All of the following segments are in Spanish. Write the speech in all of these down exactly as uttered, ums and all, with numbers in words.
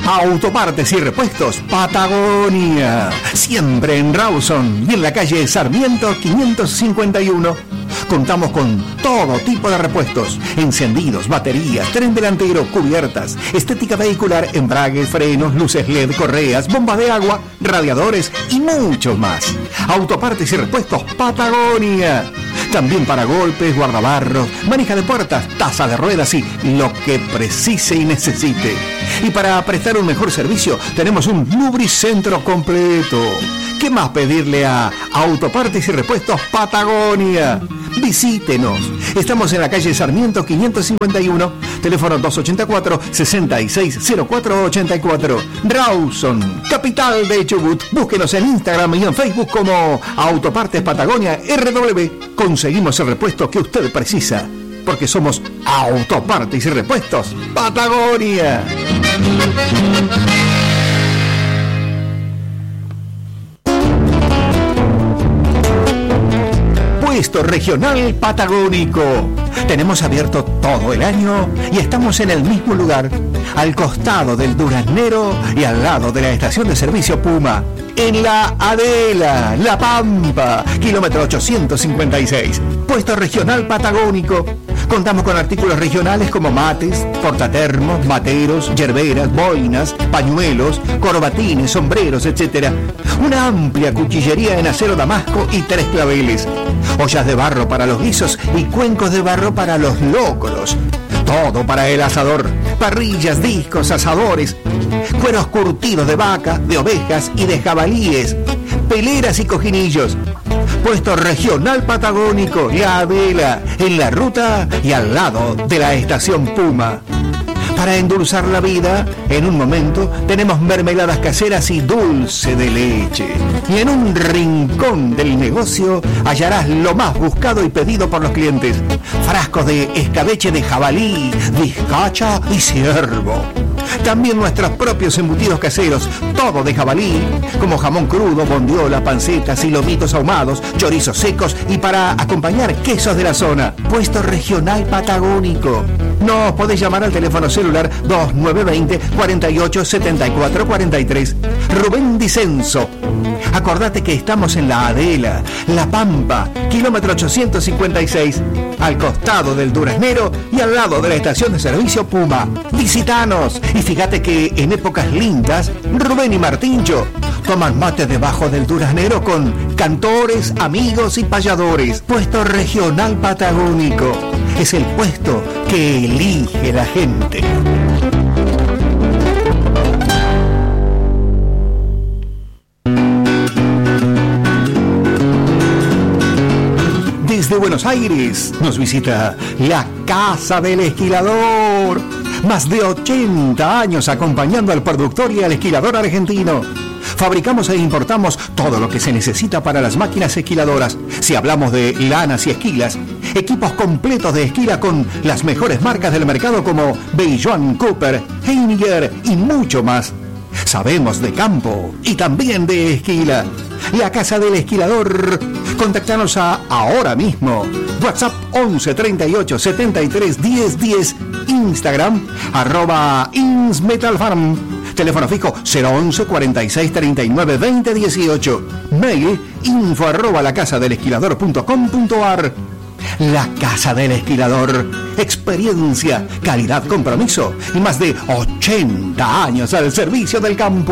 Autopartes y repuestos Patagonia. Siempre en Rawson y en la calle Sarmiento quinientos cincuenta y uno. Contamos con todo tipo de repuestos: encendidos, baterías, tren delantero, cubiertas, estética vehicular, embragues, frenos, luces L E D, correas, bombas de agua, radiadores y mucho más. Autopartes y repuestos Patagonia. También para golpes, guardabarros, manija de puertas, taza de ruedas y lo que precise y necesite. Y para prestar un mejor servicio tenemos un lubricentro completo. ¿Qué más pedirle a Autopartes y Repuestos Patagonia? Visítenos. Estamos en la calle Sarmiento quinientos cincuenta y uno, teléfono dos ochenta y cuatro, sesenta y seis cero cuatro ochenta y cuatro. Rawson, capital de Chubut. Búsquenos en Instagram y en Facebook como Autopartes Patagonia R W. Conseguimos el repuesto que usted precisa, porque somos Autopartes y Repuestos Patagonia. Puesto Regional Patagónico. Tenemos abierto todo el año y estamos en el mismo lugar, al costado del Duraznero y al lado de la estación de servicio Puma, en la Adela, La Pampa, kilómetro ochocientos cincuenta y seis. Puesto Regional Patagónico. Contamos con artículos regionales como mates, portatermos, materos, yerberas, boinas, pañuelos, corbatines, sombreros, etcétera. Una amplia cuchillería en acero damasco y tres claveles. Ollas de barro para los guisos y cuencos de barro para los lócolos. Todo para el asador. Parrillas, discos, asadores. Cueros curtidos de vaca, de ovejas y de jabalíes. Peleras y cojinillos. Puesto Regional Patagónico, La Adela, en la ruta y al lado de la estación Puma. Para endulzar la vida, en un momento tenemos mermeladas caseras y dulce de leche. Y en un rincón del negocio hallarás lo más buscado y pedido por los clientes: frascos de escabeche de jabalí, vizcacha y ciervo. También nuestros propios embutidos caseros, todo de jabalí, como jamón crudo, bondiola, pancetas y lomitos ahumados, chorizos secos y para acompañar quesos de la zona. Puesto Regional Patagónico. Nos podés llamar al teléfono celular dos nueve dos cero, cuarenta y ocho, setenta y cuatro cuarenta y tres. Rubén Dicenso. Acordate que estamos en la Adela, La Pampa, kilómetro ochocientos cincuenta y seis, al costado del Duraznero y al lado de la estación de servicio Puma. Visítanos y fíjate que en épocas lindas, Rubén y Martincho toman mate debajo del Duraznero con cantores, amigos y payadores. Puesto Regional Patagónico. Es el puesto que elige la gente. Desde Buenos Aires nos visita la Casa del Esquilador. Más de ochenta años acompañando al productor y al esquilador argentino. Fabricamos e importamos todo lo que se necesita para las máquinas esquiladoras. Si hablamos de lanas y esquilas, equipos completos de esquila con las mejores marcas del mercado como Beijuan, Cooper, Heiniger y mucho más. Sabemos de campo y también de esquila. La Casa del Esquilador. Contactanos a ahora mismo. WhatsApp once treinta y ocho setenta y tres diez diez. Instagram arroba insmetalfarm. Teléfono fijo cero once cuarenta y seis treinta y nueve veinte dieciocho. Mail info arroba lacasadelesquilador punto com punto ar. La Casa del Esquilador. Experiencia, calidad, compromiso y más de ochenta años al servicio del campo.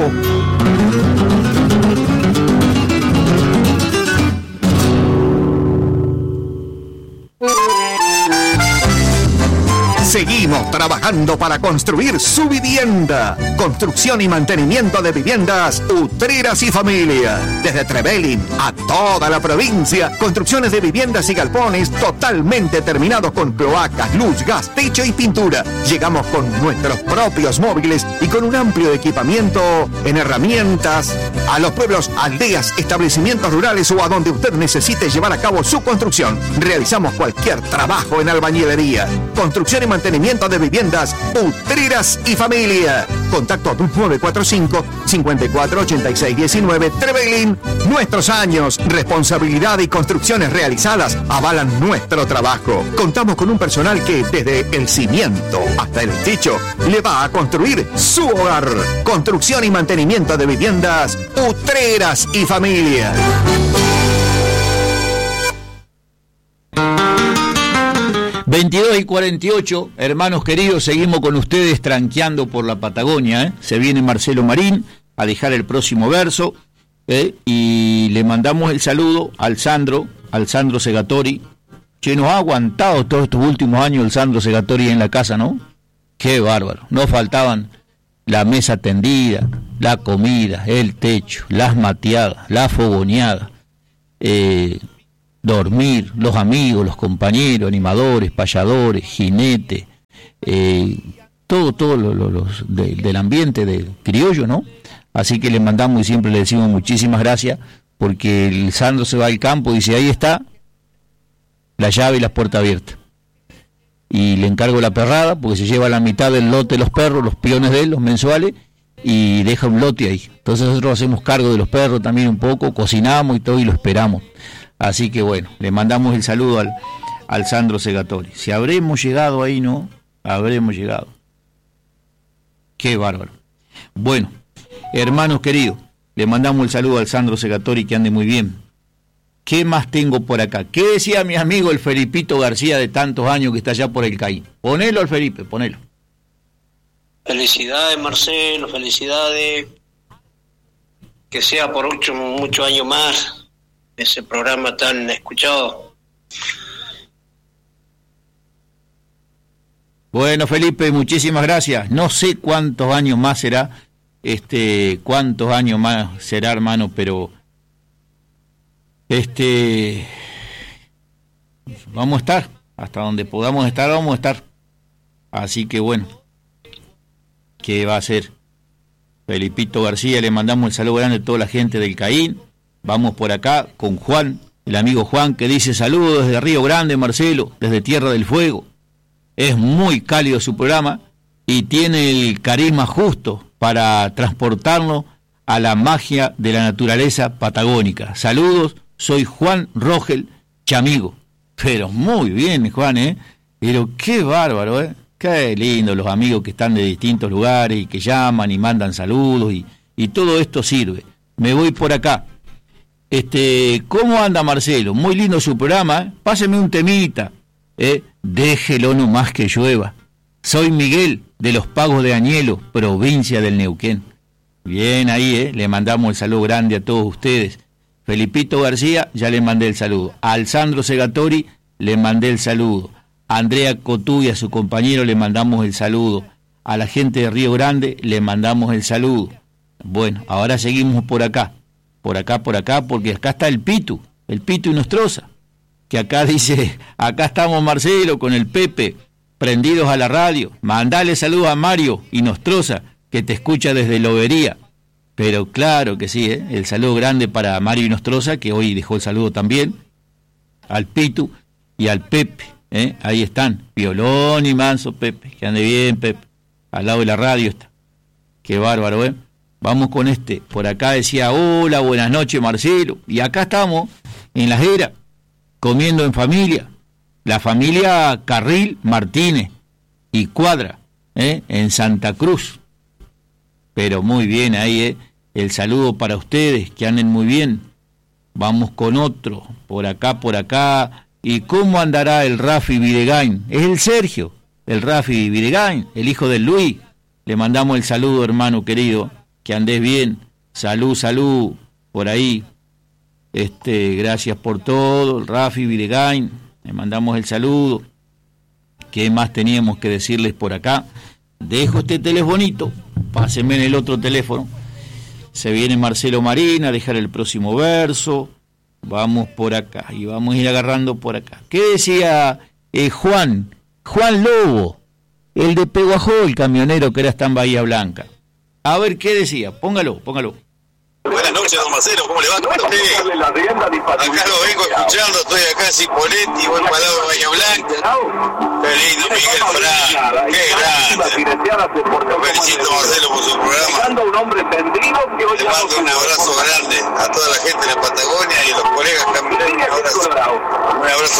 Seguimos trabajando para construir su vivienda. Construcción y mantenimiento de viviendas Utreras y Familia. Desde Trevelin a toda la provincia. Construcciones de viviendas y galpones totalmente terminados con cloacas, luz, gas, techo y pintura. Llegamos con nuestros propios móviles y con un amplio equipamiento en herramientas a los pueblos, aldeas, establecimientos rurales o a donde usted necesite llevar a cabo su construcción. Realizamos cualquier trabajo en albañilería, construcción y mantenimiento de Viviendas Utreras y Familia. Contacto dos nueve cuatro cinco, cinco cuatro ocho seis uno nueve. Trevelin. Nuestros años, responsabilidad y construcciones realizadas avalan nuestro trabajo. Contamos con un personal que desde el cimiento hasta el techo le va a construir su hogar. Construcción y mantenimiento de viviendas Utreras y Familia. veintidós y cuarenta y ocho, hermanos queridos, seguimos con ustedes tranqueando por la Patagonia, ¿eh? Se viene Marcelo Marín a dejar el próximo verso, ¿eh? Y le mandamos el saludo al Sandro, al Sandro Segatori, que nos ha aguantado todos estos últimos años el Sandro Segatori en la casa, ¿no? Qué bárbaro, no faltaban la mesa tendida, la comida, el techo, las mateadas, la fogoneada, eh... dormir, los amigos, los compañeros, animadores, payadores, jinetes, eh, todo, todo lo, lo, los de, del ambiente del criollo, ¿no? Así que le mandamos y siempre le decimos muchísimas gracias, porque el Sandro se va al campo y dice, ahí está la llave y las puertas abiertas. Y le encargo la perrada, porque se lleva la mitad del lote de los perros, los peones de él, los mensuales, y deja un lote ahí. Entonces nosotros hacemos cargo de los perros también un poco, cocinamos y todo y lo esperamos. Así que bueno, le mandamos el saludo al, al Sandro Segatori. Si habremos llegado ahí, ¿no? Habremos llegado. Qué bárbaro. Bueno, hermanos queridos, le mandamos el saludo al Sandro Segatori, que ande muy bien. ¿Qué más tengo por acá? ¿Qué decía mi amigo el Felipito García de tantos años que está allá por el Caín? Ponelo al Felipe, ponelo. Felicidades, Marcelo, felicidades. Que sea por muchos mucho años más ese programa tan escuchado. Bueno, Felipe, muchísimas gracias. No sé cuántos años más será, este, cuántos años más será, hermano, pero este, vamos a estar, hasta donde podamos estar, vamos a estar. Así que bueno, ¿qué va a ser? Felipito García, le mandamos el saludo grande a toda la gente del Caín. Vamos por acá con Juan, el amigo Juan, que dice saludos desde Río Grande, Marcelo, desde Tierra del Fuego. Es muy cálido su programa y tiene el carisma justo para transportarnos a la magia de la naturaleza patagónica. Saludos, soy Juan Rogel Chamigo. Pero muy bien, Juan, ¿eh? Pero qué bárbaro, ¿eh? Qué lindo los amigos que están de distintos lugares y que llaman y mandan saludos y, y todo esto sirve. Me voy por acá. Este, ¿cómo anda Marcelo? Muy lindo su programa, ¿eh? Páseme un temita, ¿eh? Déjelo nomás que llueva. Soy Miguel de los Pagos de Añelo, provincia del Neuquén. Bien ahí, ¿eh? Le mandamos el saludo grande a todos ustedes. Felipito García, ya le mandé el saludo. A Alessandro Segatori, le mandé el saludo. A Andrea Cotú y a su compañero le mandamos el saludo. A la gente de Río Grande le mandamos el saludo. Bueno, ahora seguimos por acá. Por acá, por acá, porque acá está el Pitu, el Pitu y Nostroza, que acá dice, acá estamos Marcelo con el Pepe, prendidos a la radio. Mandale saludos a Mario y Nostroza, que te escucha desde Lobería. Pero claro que sí, ¿eh? El saludo grande para Mario y Nostroza, que hoy dejó el saludo también, al Pitu y al Pepe, ¿eh? Ahí están, violón y manso Pepe, que ande bien Pepe, al lado de la radio está. Qué bárbaro, ¿eh? Vamos con este, por acá decía, hola, buenas noches Marcelo, y acá estamos, en la Jera, comiendo en familia, la familia Carril Martínez y Cuadra, ¿eh? En Santa Cruz. Pero muy bien ahí, ¿eh? El saludo para ustedes, que anden muy bien. Vamos con otro, por acá, por acá, y cómo andará el Rafi Videgain, es el Sergio, el Rafi Videgain, el hijo del Luis, le mandamos el saludo hermano querido. Que andes bien, salud, salud, por ahí, este, gracias por todo, el Rafi Videgain, le mandamos el saludo. ¿Qué más teníamos que decirles por acá? Dejo este telefonito, pásenme en el otro teléfono, se viene Marcelo Marín a dejar el próximo verso, vamos por acá, y vamos a ir agarrando por acá. ¿Qué decía eh, Juan, Juan Lobo, el de Peguajó, el camionero que era está en Bahía Blanca? A ver, ¿qué decía? Póngalo, póngalo. Buenas Buenas noches, don Marcelo, ¿cómo le va? ¿Cómo está usted? Acá lo vengo escuchando, estoy acá en Cipolletti, voy para el lado de Bahía Blanca. Qué lindo, Miguel Fran, qué grande. Felicito a Marcelo por su programa. Le mando un abrazo grande a toda la gente de la Patagonia y a los colegas camioneros. Un abrazo, un abrazo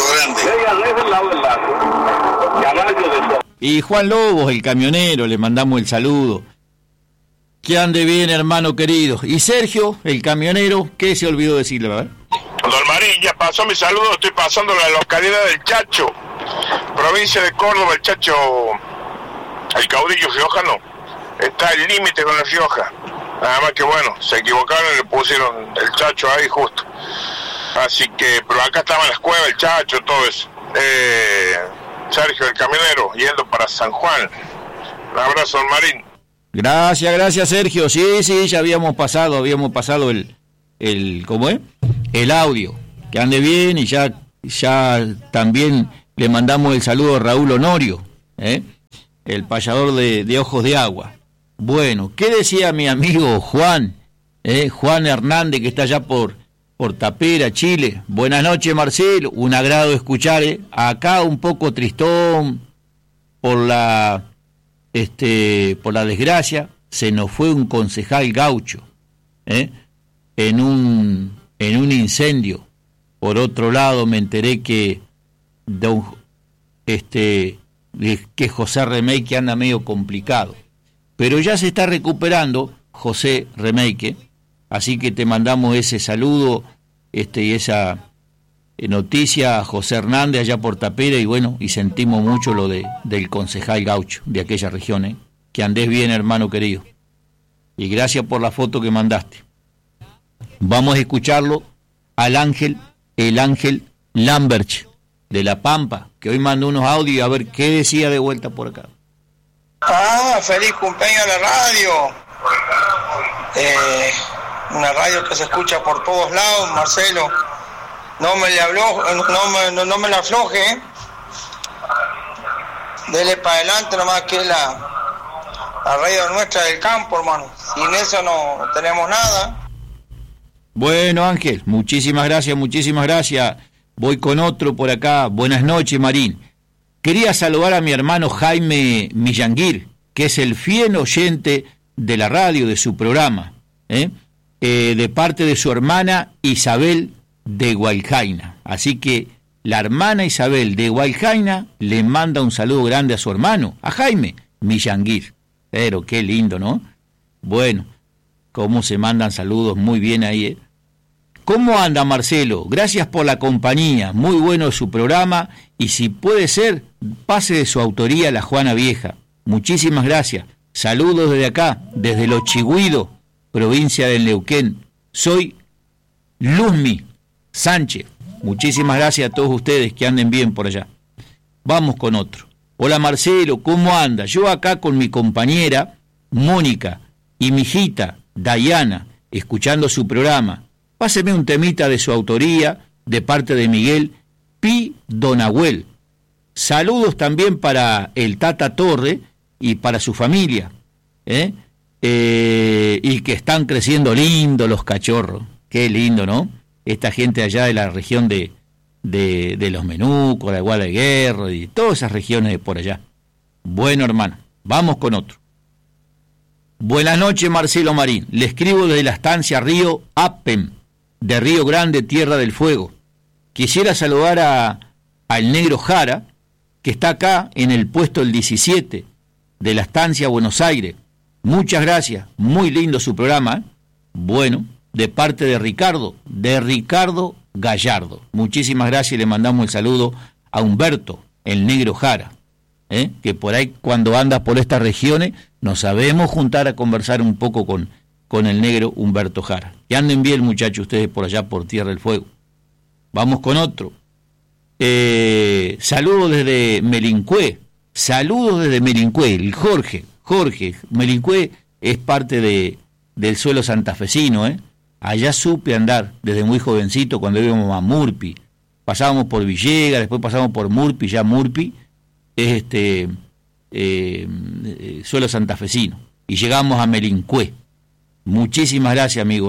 grande. Y Juan Lobos, el camionero, le mandamos el saludo. Que ande bien, hermano querido. Y Sergio, el camionero, ¿qué se olvidó decirle? A ver. Don Marín, ya pasó mi saludo, estoy pasando la localidad del Chacho, provincia de Córdoba. El Chacho, el caudillo riojano, está al límite con la Rioja. Nada más que bueno, se equivocaron y le pusieron el Chacho ahí justo. Así que, pero acá estaba en la escuela el Chacho, todo eso. Eh, Sergio, el camionero, yendo para San Juan. Un abrazo, don Marín. Gracias, gracias, Sergio. Sí, sí, ya habíamos pasado, habíamos pasado el, el, ¿cómo es? El audio. Que ande bien y ya, ya también le mandamos el saludo a Raúl Honorio, ¿eh? El payador de, de Ojos de Agua. Bueno, ¿qué decía mi amigo Juan? ¿Eh? Juan Hernández, que está allá por, por Tapera, Chile. Buenas noches, Marcelo. Un agrado escuchar, ¿eh? Acá un poco tristón por la... Este, por la desgracia, se nos fue un concejal gaucho, ¿eh? en un en un incendio. Por otro lado, me enteré que don, este que José Remeyque anda medio complicado, pero ya se está recuperando José Remeyque, así que te mandamos ese saludo, este y esa noticia a José Hernández allá por Tapera, y bueno, y sentimos mucho lo de del concejal gaucho de aquella región, ¿eh? Que andes bien, hermano querido, y gracias por la foto que mandaste. Vamos a escucharlo al Ángel, el Ángel Lamberch de La Pampa, que hoy mandó unos audios, a ver qué decía de vuelta por acá. Ah, feliz cumpleaños a la radio. Eh, una radio que se escucha por todos lados, Marcelo. No me le habló, no me, no, no me la afloje, ¿eh? Dele para adelante nomás, que es la, la radio nuestra del campo, hermano. Sin eso no, no tenemos nada. Bueno, Ángel, muchísimas gracias, muchísimas gracias. Voy con otro por acá. Buenas noches, Marín. Quería saludar a mi hermano Jaime Millanguir, que es el fiel oyente de la radio, de su programa, ¿eh? Eh, de parte de su hermana Isabel de Gualjaina. Así que la hermana Isabel de Gualjaina le manda un saludo grande a su hermano, a Jaime Millanguir. Pero qué lindo, ¿no? Bueno, cómo se mandan saludos, muy bien ahí, ¿eh? ¿Cómo anda, Marcelo? Gracias por la compañía, muy bueno su programa, y si puede ser, pase de su autoría La Juana Vieja. Muchísimas gracias. Saludos desde acá, desde Los Chigüidos, provincia del Neuquén. Soy Luzmi Sánchez. Muchísimas gracias a todos ustedes, que anden bien por allá. Vamos con otro. Hola, Marcelo, ¿cómo anda? Yo acá con mi compañera Mónica y mi hijita Dayana, escuchando su programa. Páseme un temita de su autoría, de parte de Miguel Pi Donahuel. Saludos también para el Tata Torre y para su familia, ¿eh? Eh, y que están creciendo lindo los cachorros. Qué lindo, ¿no? Esta gente allá de la región de, de, de los Menucos, de Iguala de Guerra, y todas esas regiones de por allá. Bueno, hermano, vamos con otro. Buenas noches, Marcelo Marín. Le escribo desde la estancia Río Apem, de Río Grande, Tierra del Fuego. Quisiera saludar a al Negro Jara, que está acá en el puesto el diecisiete de la estancia Buenos Aires. Muchas gracias, muy lindo su programa, ¿eh? Bueno, de parte de Ricardo, de Ricardo Gallardo. Muchísimas gracias, y le mandamos el saludo a Humberto, el Negro Jara, ¿eh? Que por ahí cuando anda por estas regiones nos sabemos juntar a conversar un poco con, con el negro Humberto Jara. Que anden bien, muchachos, ustedes por allá por Tierra del Fuego. Vamos con otro. Eh, saludos desde Melincué, saludos desde Melincué, el Jorge, Jorge, Melincué es parte de, del suelo santafesino, ¿eh? Allá supe andar desde muy jovencito cuando íbamos a Murpi, pasábamos por Villegas, después pasamos por Murpi, ya Murpi es este eh, suelo santafesino, y llegamos a Melincué. Muchísimas gracias, amigo, ¿eh?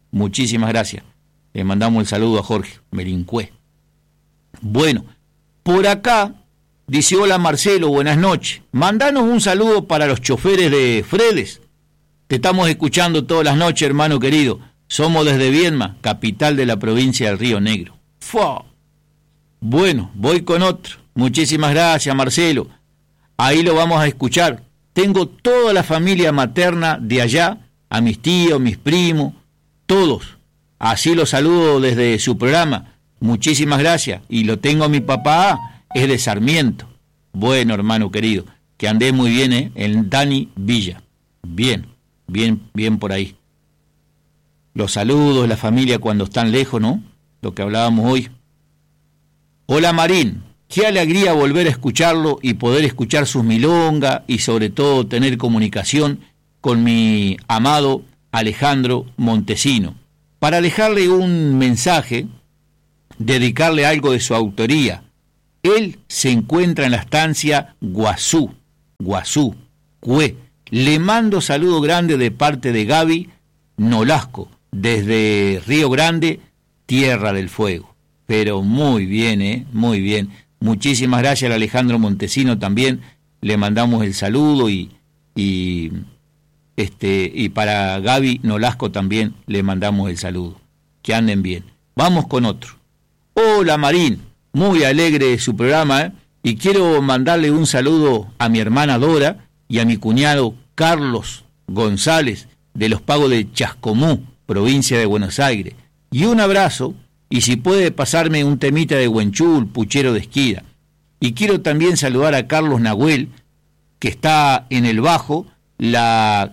Muchísimas gracias. Le mandamos el saludo a Jorge Melincue. Bueno, por acá dice: hola Marcelo, buenas noches. Mandanos un saludo para los choferes de Fredes. Te estamos escuchando todas las noches, hermano querido. Somos desde Viedma, capital de la provincia del Río Negro. ¡Fua! Bueno, voy con otro. Muchísimas gracias, Marcelo. Ahí lo vamos a escuchar. Tengo toda la familia materna de allá, a mis tíos, mis primos, todos. Así los saludo desde su programa. Muchísimas gracias. Y lo tengo a mi papá, es de Sarmiento. Bueno, hermano querido, que andé muy bien, ¿eh? En Dani Villa. Bien, bien, bien por ahí. Los saludos, la familia cuando están lejos, ¿no? Lo que hablábamos hoy. Hola Marín, qué alegría volver a escucharlo y poder escuchar sus milongas y sobre todo tener comunicación con mi amado Alejandro Montesino. Para dejarle un mensaje, dedicarle algo de su autoría. Él se encuentra en la estancia Guazú, Guazú, Cue. Le mando saludo grande de parte de Gaby Nolasco, desde Río Grande, Tierra del Fuego. Pero muy bien, ¿eh? Muy bien. Muchísimas gracias a Alejandro Montesino también. Le mandamos el saludo y, y, este, y para Gaby Nolasco también le mandamos el saludo. Que anden bien. Vamos con otro. Hola Marín, muy alegre de su programa, ¿eh? Y quiero mandarle un saludo a mi hermana Dora y a mi cuñado Carlos González de los Pagos de Chascomú, provincia de Buenos Aires. Y un abrazo, y si puede pasarme un temita de Huenchul, Puchero de Esquira. Y quiero también saludar a Carlos Nahuel, que está en el bajo, la,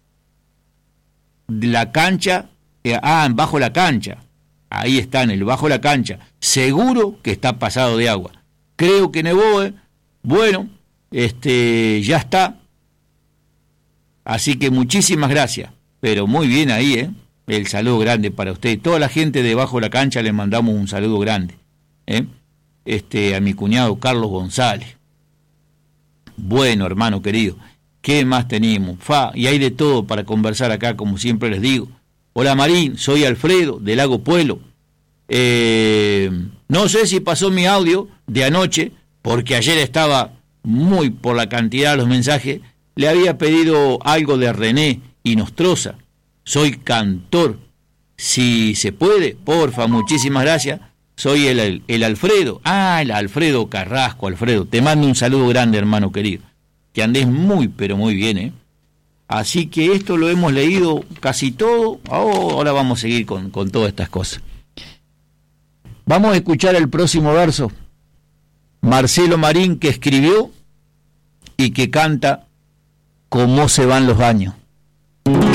la cancha, eh, ah, bajo la cancha, ahí está, en el bajo la cancha, seguro que está pasado de agua. Creo que nevó, ¿eh? Bueno, este, ya está. Así que muchísimas gracias, pero muy bien ahí, ¿eh? El saludo grande para usted. Toda la gente debajo de la cancha le mandamos un saludo grande, ¿eh? Este, a mi cuñado Carlos González. Bueno, hermano querido, ¿qué más teníamos? Fa, y hay de todo para conversar acá, como siempre les digo. Hola Marín, soy Alfredo, de Lago Pueblo. Eh, no sé si pasó mi audio de anoche, porque ayer estaba muy por la cantidad de los mensajes. Le había pedido algo de René y Nostroza. Soy cantor. Si se puede, porfa, muchísimas gracias. Soy el, el, el Alfredo. Ah, el Alfredo Carrasco, Alfredo. Te mando un saludo grande, hermano querido. Que andes muy, pero muy bien, ¿eh? Así que esto lo hemos leído casi todo. Oh, ahora vamos a seguir con, con todas estas cosas. Vamos a escuchar el próximo verso. Marcelo Marín, que escribió y que canta Cómo se van los años.